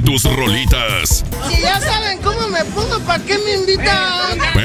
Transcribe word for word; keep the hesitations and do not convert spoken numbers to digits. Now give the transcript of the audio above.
tus rolitas. Si ya saben cómo me pongo, ¿para qué me invitan?